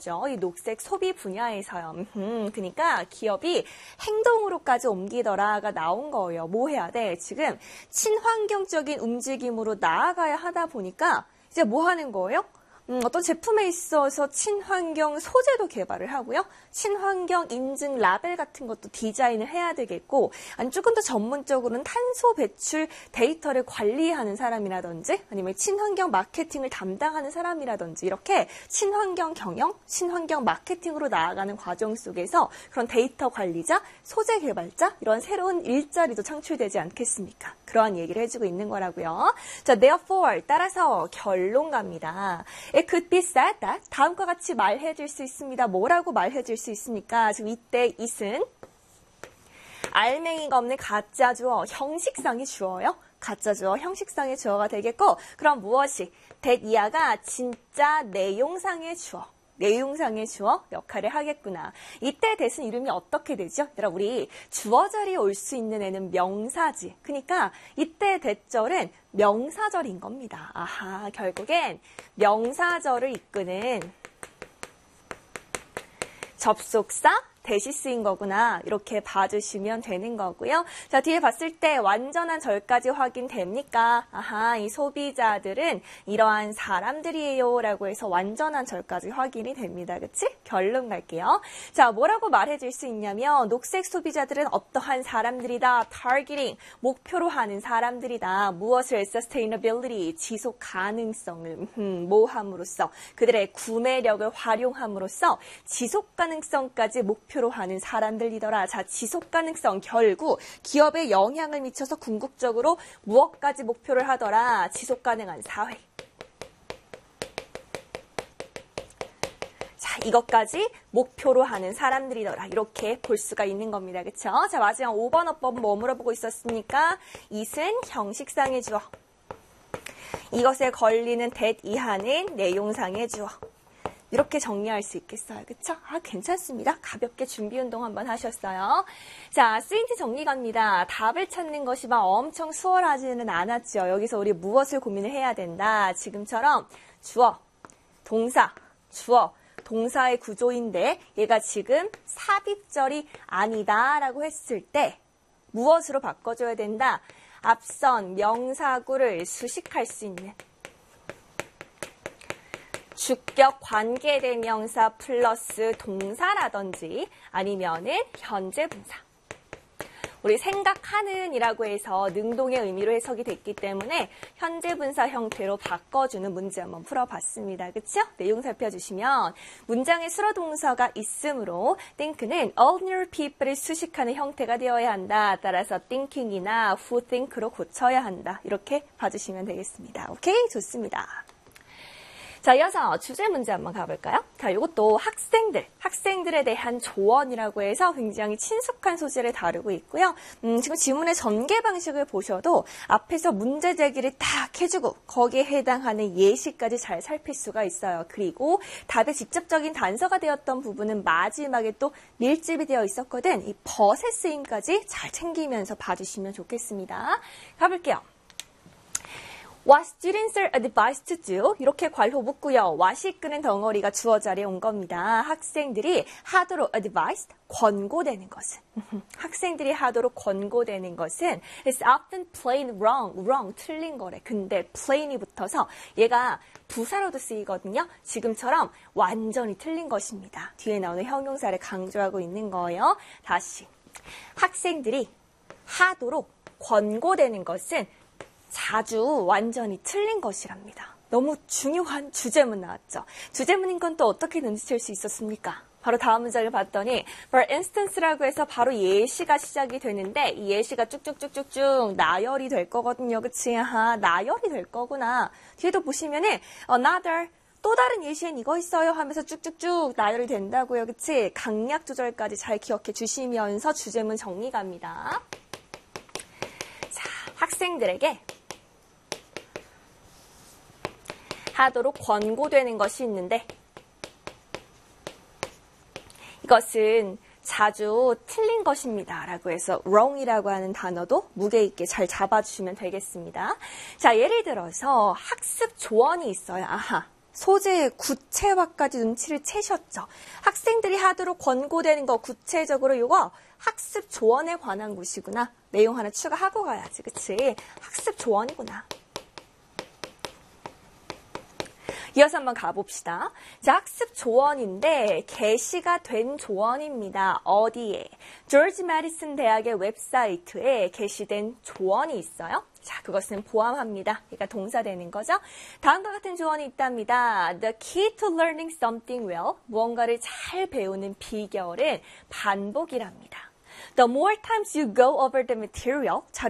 거죠. 이 녹색 소비 분야에서요. 그러니까 기업이 행동으로까지 옮기더라가 나온 거예요. 뭐 해야 돼? 지금 친환경적인 움직임으로 나아가야 하다 보니까 이제 뭐 하는 거예요? 어떤 제품에 있어서 친환경 소재도 개발을 하고요. 친환경 인증 라벨 같은 것도 디자인을 해야 되겠고, 아니 조금 더 전문적으로는 탄소 배출 데이터를 관리하는 사람이라든지, 아니면 친환경 마케팅을 담당하는 사람이라든지, 이렇게 친환경 경영, 친환경 마케팅으로 나아가는 과정 속에서 그런 데이터 관리자, 소재 개발자, 이런 새로운 일자리도 창출되지 않겠습니까? 그러한 얘기를 해주고 있는 거라고요. 자, therefore, 따라서 결론갑니다. It could be said that 다음과 같이 말해줄 수 있습니다. 뭐라고 말해줄 수 있습니까? 지금 이때 it은 알맹이가 없는 가짜 주어, 형식상의 주어요. 가짜 주어, 형식상의 주어가 되겠고, 그럼 무엇이? that 이하가 진짜 내용상의 주어. 내용상의 주어 역할을 하겠구나. 이때 대신 이름이 어떻게 되죠? 얘들아, 우리 주어 자리에 올 수 있는 애는 명사지. 그러니까 이때 대절은 명사절인 겁니다. 아하, 결국엔 명사절을 이끄는 접속사 대시 쓰인 거구나. 이렇게 봐주시면 되는 거고요. 자, 뒤에 봤을 때 완전한 절까지 확인됩니까? 아하, 이 소비자들은 이러한 사람들이에요. 라고 해서 완전한 절까지 확인이 됩니다. 그치? 결론 갈게요. 자, 뭐라고 말해줄 수 있냐면 녹색 소비자들은 어떠한 사람들이다. targeting, 목표로 하는 사람들이다. 무엇을? sustainability, 지속 가능성을 모함으로써 그들의 구매력을 활용함으로써 지속 가능성까지 목표로 하는 사람들이더라. 자, 지속 가능성 결국 기업에 영향을 미쳐서 궁극적으로 무엇까지 목표를 하더라. 지속 가능한 사회. 자, 이것까지 목표로 하는 사람들이더라. 이렇게 볼 수가 있는 겁니다. 그쵸? 자, 마지막 5번 어법은 뭐 물어보고 있었습니까? it은 형식상의 주어. 이것에 걸리는 that 이하는 내용상의 주어. 이렇게 정리할 수 있겠어요. 그쵸? 아, 괜찮습니다. 가볍게 준비 운동 한번 하셨어요. 자, 스윙트 정리 갑니다. 답을 찾는 것이 막 엄청 수월하지는 않았죠. 여기서 우리 무엇을 고민을 해야 된다. 지금처럼 주어, 동사, 주어, 동사의 구조인데 얘가 지금 삽입절이 아니다라고 했을 때 무엇으로 바꿔줘야 된다? 앞선 명사구를 수식할 수 있는 주격 관계대명사 플러스 동사라든지 아니면은 현재분사. 우리 생각하는 이라고 해서 능동의 의미로 해석이 됐기 때문에 현재분사 형태로 바꿔주는 문제 한번 풀어봤습니다. 그쵸? 내용 살펴주시면 문장에 수로동사가 있으므로 think는 ordinary people을 수식하는 형태가 되어야 한다. 따라서 thinking이나 who think로 고쳐야 한다. 이렇게 봐주시면 되겠습니다. 오케이? 좋습니다. 자, 이어서 주제 문제 한번 가볼까요? 자, 이것도 학생들에 대한 조언이라고 해서 굉장히 친숙한 소재를 다루고 있고요. 지금 지문의 전개 방식을 보셔도 앞에서 문제 제기를 딱 해주고 거기에 해당하는 예시까지 잘 살필 수가 있어요. 그리고 답의 직접적인 단서가 되었던 부분은 마지막에 또 밀집이 되어 있었거든. 이 벗의 쓰임까지 잘 챙기면서 봐주시면 좋겠습니다. 가볼게요. What students are advised to do? 이렇게 괄호 묶고요. what이 이끄는 덩어리가 주어 자리에 온 겁니다. 학생들이 하도록 advised, 권고되는 것은. 학생들이 하도록 권고되는 것은 is often plain wrong, 틀린 거래. 근데 plain이 붙어서 얘가 부사로도 쓰이거든요. 지금처럼 완전히 틀린 것입니다. 뒤에 나오는 형용사를 강조하고 있는 거예요. 다시. 학생들이 하도록 권고되는 것은 자주 완전히 틀린 것이랍니다. 너무 중요한 주제문 나왔죠. 주제문인 건 또 어떻게 눈치챌 수 있었습니까? 바로 다음 문장을 봤더니 for instance라고 해서 바로 예시가 시작이 되는데 이 예시가 쭉쭉쭉쭉쭉 나열이 될 거거든요. 그치? 아하, 나열이 될 거구나. 뒤에도 보시면은 another 또 다른 예시엔 이거 있어요 하면서 쭉쭉쭉 나열이 된다고요. 그치? 강약 조절까지 잘 기억해 주시면서 주제문 정리 갑니다. 자, 학생들에게 하도록 권고되는 것이 있는데 이것은 자주 틀린 것입니다. 라고 해서 wrong이라고 하는 단어도 무게 있게 잘 잡아주시면 되겠습니다. 자, 예를 들어서 학습 조언이 있어요. 아하, 소재의 구체화까지 눈치를 채셨죠. 학생들이 하도록 권고되는 거 구체적으로 이거 학습 조언에 관한 곳이구나. 내용 하나 추가하고 가야지. 그치? 학습 조언이구나. 이어서 한번 가봅시다. 자, 학습 조언인데 게시가 된 조언입니다. 어디에? 조지 메디슨 대학의 웹사이트에 게시된 조언이 있어요. 자, 그것은 포함합니다. 그러니까 동사 되는 거죠. 다음과 같은 조언이 있답니다. The key to learning something well, 무언가를 잘 배우는 비결은 반복이랍니다. The more times you go over the material,